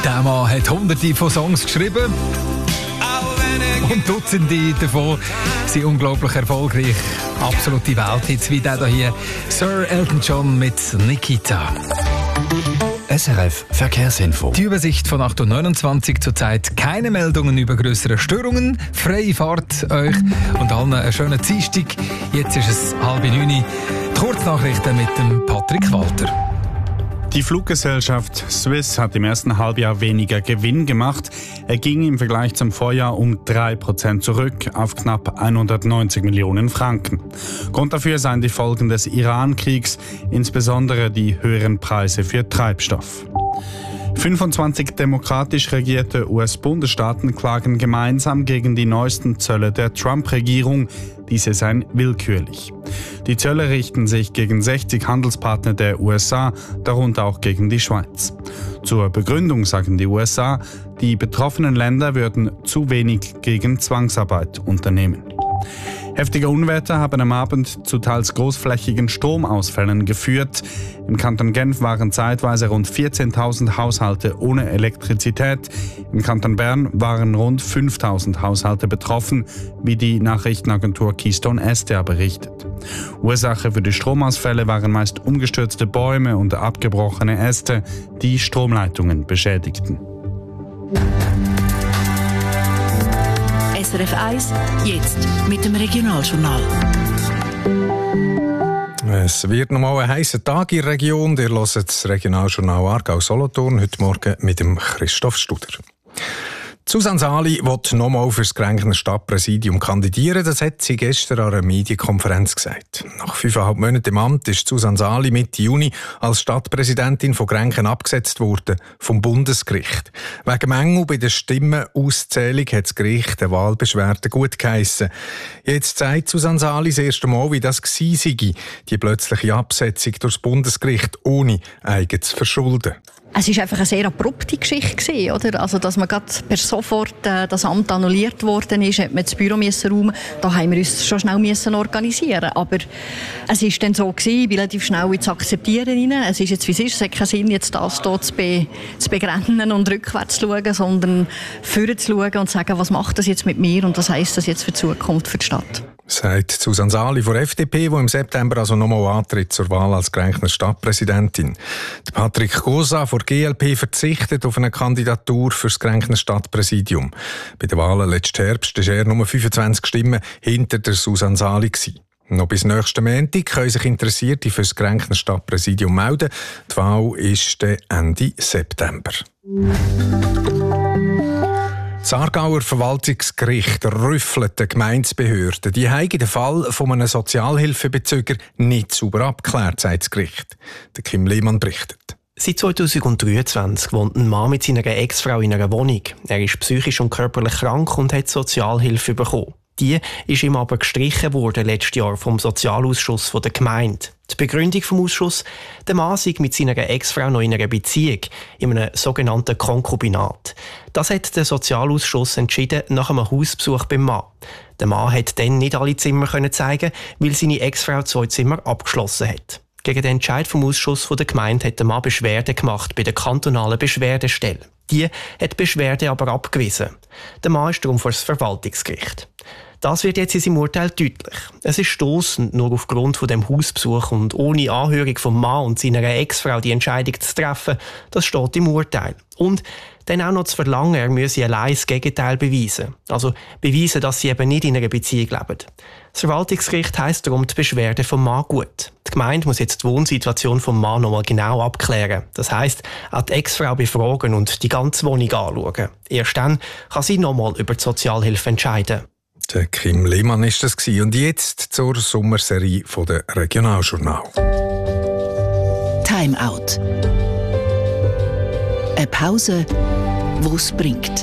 Der Mann hat hunderte von Songs geschrieben. Und Dutzende davon sind unglaublich erfolgreich. Absolute Welthits wie der hier. Sir Elton John mit Nikita. SRF Verkehrsinfo. Die Übersicht von 8.29 Uhr zurzeit. Keine Meldungen über grössere Störungen. Freie Fahrt euch und allen einen schönen Dienstag. Jetzt ist es 8:30 Uhr. Die Kurznachrichten mit dem Patrick Walter. Die Fluggesellschaft Swiss hat im ersten Halbjahr weniger Gewinn gemacht. Er ging im Vergleich zum Vorjahr um 3% zurück auf knapp 190 Millionen Franken. Grund dafür seien die Folgen des Iran-Kriegs, insbesondere die höheren Preise für Treibstoff. 25 demokratisch regierte US-Bundesstaaten klagen gemeinsam gegen die neuesten Zölle der Trump-Regierung. Diese seien willkürlich. Die Zölle richten sich gegen 60 Handelspartner der USA, darunter auch gegen die Schweiz. Zur Begründung sagen die USA, die betroffenen Länder würden zu wenig gegen Zwangsarbeit unternehmen. Heftige Unwetter haben am Abend zu teils großflächigen Stromausfällen geführt. Im Kanton Genf waren zeitweise rund 14.000 Haushalte ohne Elektrizität. Im Kanton Bern waren rund 5.000 Haushalte betroffen, wie die Nachrichtenagentur Keystone SDA berichtet. Ursache für die Stromausfälle waren meist umgestürzte Bäume und abgebrochene Äste, die Stromleitungen beschädigten. SRF 1, jetzt mit dem Regionaljournal. Es wird nochmal ein heißer Tag in der Region. Ihr hört das Regionaljournal Aargau-Solothurn heute Morgen mit dem Christoph Studer. Susanne Sali will nochmal für das Grenchner Stadtpräsidium kandidieren. Das hat sie gestern an einer Medienkonferenz gesagt. Nach 5,5 Monaten im Amt ist Susanne Sali Mitte Juni als Stadtpräsidentin von Grenchen abgesetzt worden vom Bundesgericht. Wegen Mängel bei der Stimmenauszählung hat das Gericht eine Wahlbeschwerde gutgeheissen. Jetzt sagt Susanne Sali das erste Mal, wie das gewesen sei, die plötzliche Absetzung durch das Bundesgericht ohne eigenes Verschulden. Es war einfach eine sehr abrupte Geschichte, oder? Also, dass man gerade per sofort das Amt annulliert worden ist, hat man das Büro räumen. Da haben wir uns schon schnell organisieren. Aber es war dann so gewesen, ich bin relativ schnell ins Akzeptieren rein. Es ist jetzt, wie es ist. Es hat keinen Sinn, jetzt das hier zu begrenzen und rückwärts zu schauen, sondern vorwärts zu schauen und zu sagen, was macht das jetzt mit mir und was heisst das jetzt für die Zukunft, für die Stadt. Sagt Susanne Sali von der FDP, die im September also nochmal antritt zur Wahl als Grenchner Stadtpräsidentin. Patrick Gosa von der GLP verzichtet auf eine Kandidatur für das Grenchner Stadtpräsidium. Bei den Wahlen letzten Herbst war er nur 25 Stimmen hinter der Susanne Sali. Noch bis nächsten Montag können sich Interessierte für das Grenchner Stadtpräsidium melden. Die Wahl ist Ende September. Das Aargauer Verwaltungsgericht rüffelt den Gemeindebehörden. Die haben den Fall von einem Sozialhilfebezüger nicht sauber abgeklärt, sagt das Gericht. Der Kim Lehmann berichtet. Seit 2023 wohnt ein Mann mit seiner Ex-Frau in einer Wohnung. Er ist psychisch und körperlich krank und hat Sozialhilfe bekommen. Die ist ihm aber gestrichen worden letztes Jahr vom Sozialausschuss der Gemeinde. Die Begründung vom Ausschuss: der Mann sei mit seiner Ex-Frau noch in einer Beziehung, in einem sogenannten Konkubinat. Das hat der Sozialausschuss entschieden nach einem Hausbesuch beim Mann. Der Mann hat dann nicht alle Zimmer zeigen, weil seine Ex-Frau 2 Zimmer abgeschlossen hat. Gegen den Entscheid vom Ausschuss der Gemeinde hat der Mann Beschwerde gemacht bei der kantonalen Beschwerdestelle. Die hat die Beschwerde aber abgewiesen. Der Mann ist darum vor das Verwaltungsgericht. Das wird jetzt in seinem Urteil deutlich. Es ist stossend, nur aufgrund von dem Hausbesuch und ohne Anhörung vom Mann und seiner Ex-Frau die Entscheidung zu treffen. Das steht im Urteil. Und dann auch noch zu verlangen, er müsse allein das Gegenteil beweisen. Also beweisen, dass sie eben nicht in einer Beziehung leben. Das Verwaltungsgericht heisst darum die Beschwerde vom Mann gut. Die Gemeinde muss jetzt die Wohnsituation vom Mann noch mal genau abklären. Das heisst, auch die Ex-Frau befragen und die ganze Wohnung anschauen. Erst dann kann sie noch mal über die Sozialhilfe entscheiden. Der Kim Lehmann ist das gewesen. Und jetzt zur Sommerserie von der Regionaljournal. Time Out. Eine Pause, die es bringt.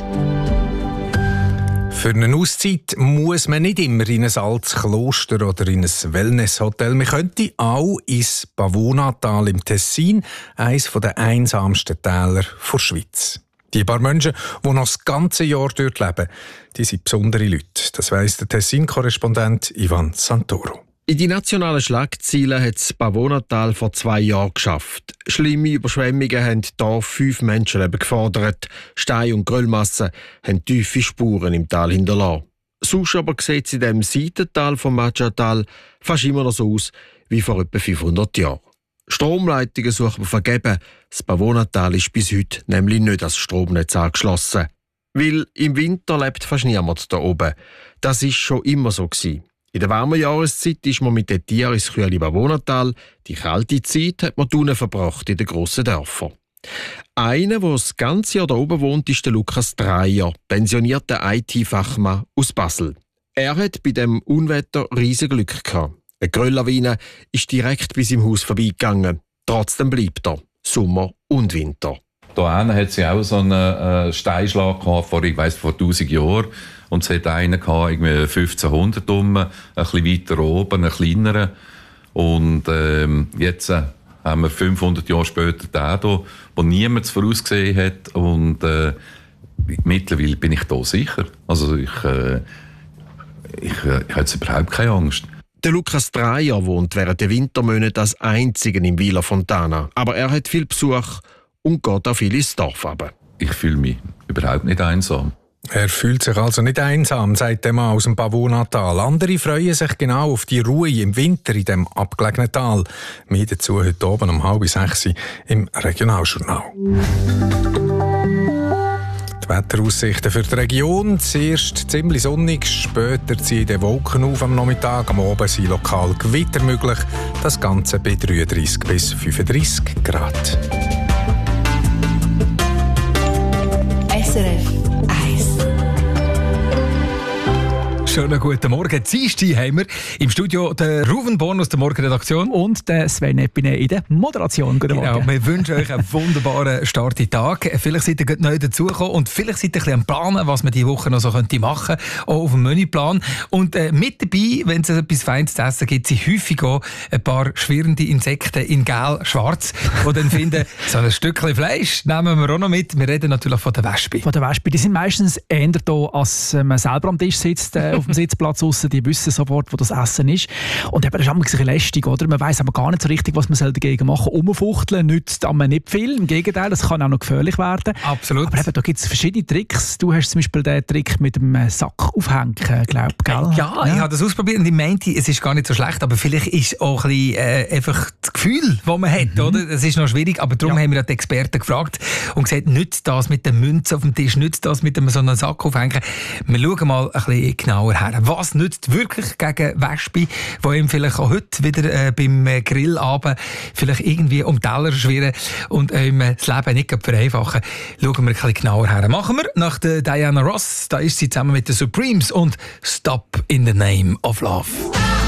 Für eine Auszeit muss man nicht immer in ein altes Kloster oder in ein Wellnesshotel. Man könnte auch ins Pavonatal im Tessin, eines der einsamsten Täler der Schweiz. Die paar Menschen, die noch das ganze Jahr dort leben, die sind besondere Leute. Das weiss der Tessin-Korrespondent Ivan Santoro. In die nationalen Schlagzeilen hat das Pavonatal vor 2 Jahren geschafft. Schlimme Überschwemmungen haben hier 5 Menschenleben gefordert. Stein- und Geröllmassen haben tiefe Spuren im Tal hinterlassen. Sonst aber sieht es in diesem Seitental vom Maggiatal fast immer noch so aus wie vor etwa 500 Jahren. Stromleitungen suchen wir vergeben. Das Pavonatal ist bis heute nämlich nicht als Stromnetz angeschlossen. Weil im Winter lebt fast niemand da oben. Das ist schon immer so gewesen. In der warmen Jahreszeit ist man mit den Tieren ins kühle Pavonatal. Die kalte Zeit hat man unten verbracht in den grossen Dörfern. Einer, der das ganze Jahr da oben wohnt, ist der Lukas Dreyer, pensionierter IT-Fachmann aus Basel. Er hat bei dem Unwetter riesen Glück gehabt. Eine Grölllawine ist direkt bis im Haus vorbeigegangen. Trotzdem bleibt er, Sommer und Winter. Da hinten hat sie auch so einen Steinschlag gehabt, vor 1000 Jahren. Und es hat einen gehabt, irgendwie 1500 rum, ein bisschen weiter oben, einen kleineren. Und jetzt haben wir 500 Jahre später den hier, wo niemand es vorausgesehen hat. Und mittlerweile bin ich da sicher. Also ich habe jetzt überhaupt keine Angst. Der Lukas Dreyer wohnt während der Wintermonate als Einziger im Villa Fontana. Aber er hat viel Besuch und geht auch viel ins Dorf runter. Ich fühle mich überhaupt nicht einsam. Er fühlt sich also nicht einsam, sagt der Mann aus dem Pavonatal. Andere freuen sich genau auf die Ruhe im Winter in diesem abgelegenen Tal. Mehr dazu heute oben um 5:30 im Regionaljournal. Die Wetteraussichten für die Region. Zuerst ziemlich sonnig, später ziehen die Wolken auf am Nachmittag. Am Abend sind lokal Gewitter möglich. Das Ganze bei 33 bis 35 Grad. SRF 1. Schönen guten Morgen. Dienstag haben wir im Studio den Ruven Born aus der Morgenredaktion. Und den Sven Epine in der Moderation. Guten Morgen. Genau, wir wünschen euch einen wunderbaren Start in den Tag. Vielleicht seid ihr gerade neu dazugekommen und vielleicht seid ihr ein bisschen am Planen, was man diese Woche noch so machen könnte, auch auf dem Menüplan. Und mit dabei, wenn es etwas Feines zu essen gibt, sind häufig auch ein paar schwirrende Insekten in gel-schwarz, die dann finden, so ein Stückchen Fleisch nehmen wir auch noch mit. Wir reden natürlich von der Wespe. Von der Wespe. Die sind meistens eher da, als man selber am Tisch sitzt, auf dem Sitzplatz draussen. Die wissen sofort, wo das Essen ist. Und eben, das ist ein bisschen lästig, oder? Man weiss aber gar nicht so richtig, was man dagegen machen soll. Umfuchteln nützt aber nicht viel. Im Gegenteil, das kann auch noch gefährlich werden. Absolut. Aber eben, da gibt es verschiedene Tricks. Du hast zum Beispiel den Trick mit dem Sack aufhängen, glaube ich, gell? Ja, ich habe das ausprobiert und ich meinte, es ist gar nicht so schlecht, aber vielleicht ist auch ein bisschen, einfach das Gefühl, das man hat, oder? Es ist noch schwierig, aber darum haben wir die Experten gefragt und gesagt, nützt das mit den Münzen auf dem Tisch, nützt das mit so einem Sack aufhängen. Wir schauen mal ein bisschen genauer her. Was nützt wirklich gegen Wespe, die ihm vielleicht auch heute wieder beim Grillabend vielleicht irgendwie um Teller schwirren und ihm das Leben nicht vereinfachen? Schauen wir ein bisschen genauer her. Machen wir nach der Diana Ross. Da ist sie zusammen mit den Supremes und Stop in the Name of Love.